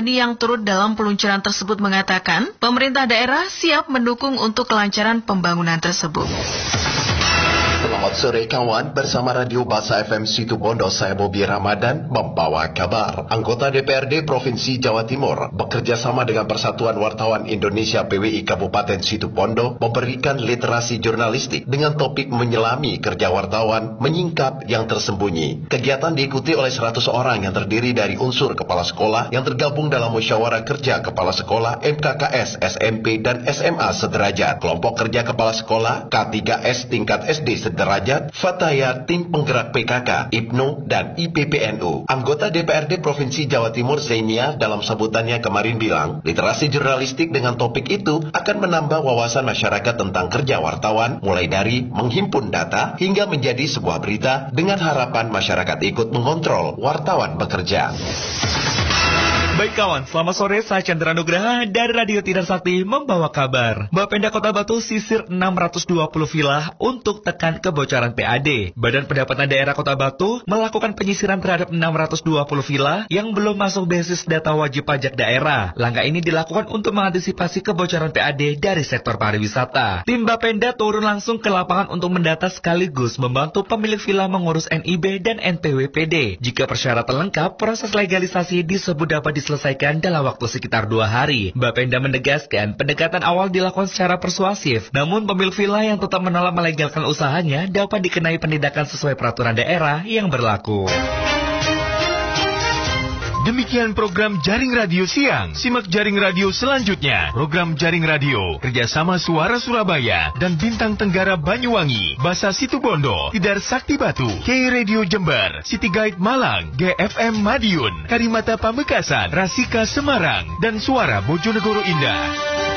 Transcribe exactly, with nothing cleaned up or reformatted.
Sandi yang turut dalam peluncuran tersebut mengatakan, pemerintah daerah siap mendukung untuk kelancaran pembangunan tersebut. Selamat sore kawan, bersama Radio Basa F M Situbondo, saya Bobi Ramadan membawa kabar. Anggota D P R D Provinsi Jawa Timur bekerja sama dengan Persatuan Wartawan Indonesia P W I Kabupaten Situbondo memberikan literasi jurnalistik dengan topik menyelami kerja wartawan menyingkap yang tersembunyi. Kegiatan diikuti oleh seratus orang yang terdiri dari unsur kepala sekolah yang tergabung dalam musyawarah kerja kepala sekolah M K K S, S M P, dan S M A sederajat, kelompok kerja kepala sekolah K tiga S tingkat S D sederajat, Fataya, tim penggerak P K K, I P N U, dan I P P N U. Anggota D P R D Provinsi Jawa Timur Zainia dalam sambutannya kemarin bilang, literasi jurnalistik dengan topik itu akan menambah wawasan masyarakat tentang kerja wartawan, mulai dari menghimpun data hingga menjadi sebuah berita dengan harapan masyarakat ikut mengontrol wartawan bekerja. Baik kawan, selamat sore, saya Chandra Nugraha dari Radio Tidar Sakti membawa kabar. Bapenda Kota Batu sisir enam ratus dua puluh villa untuk tekan kebocoran P A D. Badan Pendapatan Daerah Kota Batu melakukan penyisiran terhadap enam ratus dua puluh villa yang belum masuk basis data wajib pajak daerah. Langkah ini dilakukan untuk mengantisipasi kebocoran P A D dari sektor pariwisata. Tim Bapenda turun langsung ke lapangan untuk mendata sekaligus membantu pemilik villa mengurus N I B dan N P W P D. Jika persyaratan lengkap, proses legalisasi disebut dapat dis selesaikan dalam waktu sekitar dua hari. Bapenda menegaskan pendekatan awal dilakukan secara persuasif, namun pemilik villa yang tetap menolak melegalkan usahanya dapat dikenai penindakan sesuai peraturan daerah yang berlaku. Demikian program Jaring Radio Siang. Simak Jaring Radio selanjutnya. Program Jaring Radio kerjasama Suara Surabaya dan Bintang Tenggara Banyuwangi, Basa Situbondo, Tidar Sakti Batu, K Radio Jember, City Guide Malang, G F M Madiun, Karimata Pamekasan, Rasika Semarang, dan Suara Bojonegoro Indah.